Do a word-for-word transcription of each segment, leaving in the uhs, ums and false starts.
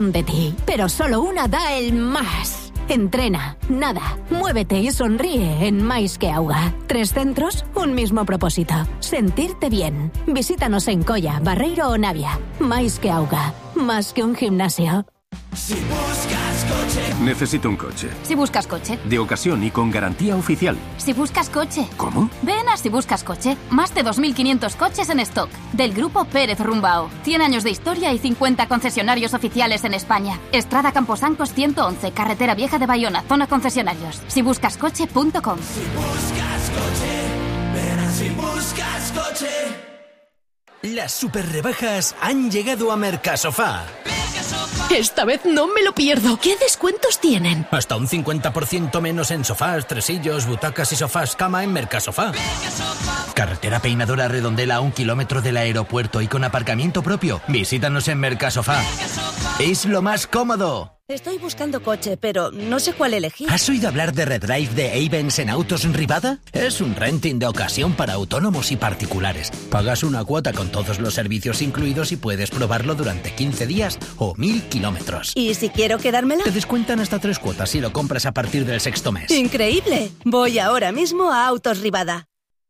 versión de ti, pero solo una da el más. Entrena, nada, muévete y sonríe en Mais que Auga. Tres centros, un mismo propósito. Sentirte bien. Visítanos en Colla, Barreiro o Navia. Mais que Auga. Más que un gimnasio. Si buscas coche. Necesito un coche. Si buscas coche. De ocasión y con garantía oficial. Si buscas coche. ¿Cómo? Ven a Si buscas coche. Más de dos mil quinientos coches en stock. Del grupo Pérez Rumbao. cien años de historia y cincuenta concesionarios oficiales en España. Estrada Camposancos ciento once, Carretera Vieja de Bayona, zona concesionarios. si buscas coche punto com. Si buscas coche. Ven a Si buscas coche. Las super rebajas han llegado a Mercasofá. Esta vez no me lo pierdo. ¿Qué descuentos tienen? Hasta un cincuenta por ciento menos en sofás, tresillos, butacas y sofás cama en Mercasofá. Carretera Peinadora Redondela a un kilómetro del aeropuerto y con aparcamiento propio. Visítanos en Mercasofá. Es lo más cómodo. Estoy buscando coche, pero no sé cuál elegir. ¿Has oído hablar de Redrive de Avens en Autos en Rivada? Es un renting de ocasión para autónomos y particulares. Pagas una cuota con todos los servicios incluidos y puedes probarlo durante quince días o mil kilómetros. ¿Y si quiero quedármela? Te descuentan hasta tres cuotas si lo compras a partir del sexto mes. ¡Increíble! Voy ahora mismo a Autos Rivada.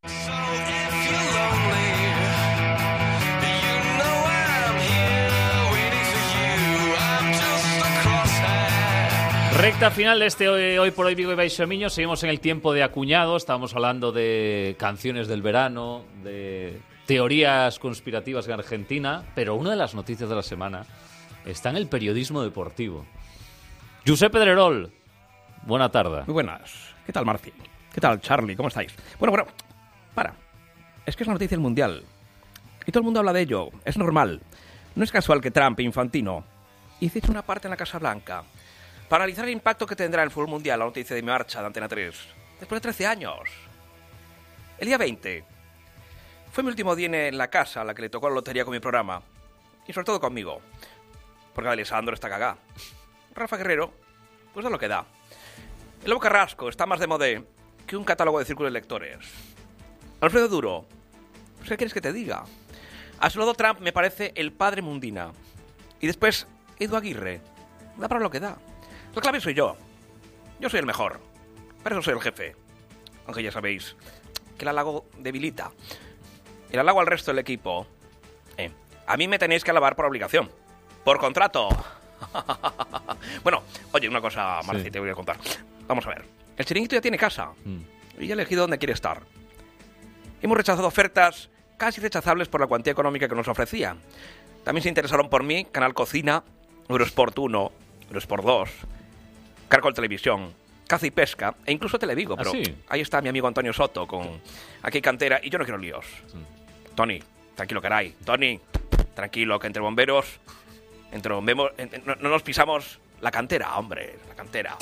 Recta final de este Hoy, hoy por Hoy Vigo y Baixo. Seguimos en el tiempo de acuñado. Estábamos hablando de canciones del verano, de teorías conspirativas en Argentina, pero una de las noticias de la semana está en el periodismo deportivo. Josep Pedrerol, buena tarde. Muy buenas. ¿Qué tal, Marci? ¿Qué tal, Charlie? ¿Cómo estáis? Bueno, bueno, para. Es que es una noticia del Mundial. Y todo el mundo habla de ello. Es normal. No es casual que Trump e Infantino hiciesen una parte en la Casa Blanca para analizar el impacto que tendrá en el fútbol mundial la noticia de Mi Marcha de Antena tres. Después de trece años. El día veinte fue mi último día en la casa a la que le tocó la lotería con mi programa. Y sobre todo conmigo. Porque Alessandro está cagá. Rafa Guerrero, pues da lo que da. El Lobo Carrasco está más de modé que un catálogo de círculos de lectores. Alfredo Duro, pues ¿qué quieres que te diga? A su lado Trump me parece el padre Mundina. Y después Edu Aguirre. Da para lo que da. La clave soy yo. Yo soy el mejor. Para eso soy el jefe. Aunque ya sabéis que el halago debilita. El halago al resto del equipo. Eh, a mí me tenéis que alabar por obligación. Por contrato. Bueno, oye, una cosa, Marci, sí. Te voy a contar. Vamos a ver. El chiringuito ya tiene casa. Mm. Y ya ha elegido dónde quiere estar. Hemos rechazado ofertas casi rechazables por la cuantía económica que nos ofrecían. También se interesaron por mí Canal Cocina, Eurosport uno, Eurosport dos, Caracol Televisión, Caza y Pesca e incluso Televigo. Pero ¿ah, sí? Ahí está mi amigo Antonio Soto con Aquí Cantera y yo no quiero líos. Sí. Tony, tranquilo, caray. Tony, tranquilo, que entre bomberos, entre bomberos, no, no nos pisamos la cantera, hombre, la cantera.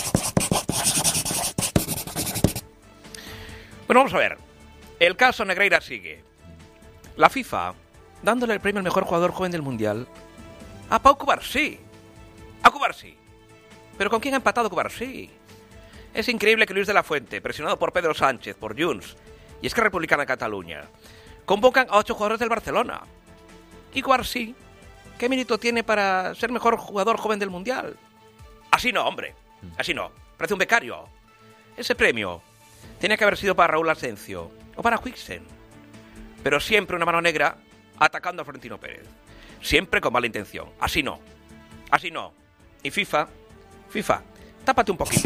Bueno, vamos a ver. El caso Negreira sigue. La FIFA dándole el premio al mejor jugador joven del Mundial a Pau Cubarsí. A Cubarsí. ¿Pero con quién ha empatado Cubarsí? Es increíble que Luis de la Fuente, presionado por Pedro Sánchez, por Junts y Esquerra Republicana de Cataluña, convocan a ocho jugadores del Barcelona. ¿Y Cubarsí qué mérito tiene para ser mejor jugador joven del Mundial? Así no, hombre. Así no. Parece un becario. Ese premio tenía que haber sido para Raúl Asencio o para Huijsen. Pero siempre una mano negra atacando a Florentino Pérez. Siempre con mala intención. Así no. Así no. Y FIFA, FIFA, tápate un poquito.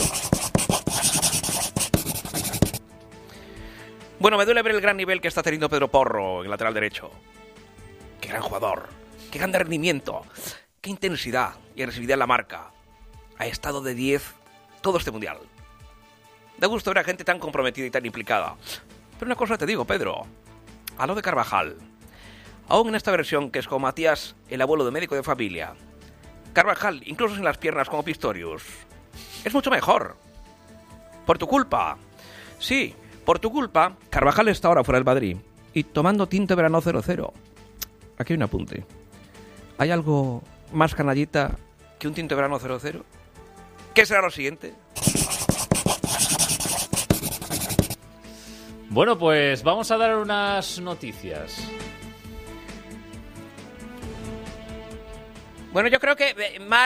Bueno, me duele ver el gran nivel que está teniendo Pedro Porro en el lateral derecho. Qué gran jugador. Qué gran rendimiento. Qué intensidad y agresividad en la marca. Ha estado de diez todo este Mundial. Da gusto ver a gente tan comprometida y tan implicada. Pero una cosa te digo, Pedro. A lo de Carvajal. Aún en esta versión que es con Matías, el abuelo de médico de familia. Carvajal, incluso sin las piernas como Pistorius, es mucho mejor. Por tu culpa. Sí, por tu culpa, Carvajal está ahora fuera del Madrid y tomando tinto verano cero cero. Aquí hay un apunte. ¿Hay algo más canallita que un tinto verano cero cero? ¿Qué será lo siguiente? Bueno, pues vamos a dar unas noticias. Bueno, yo creo que... Eh,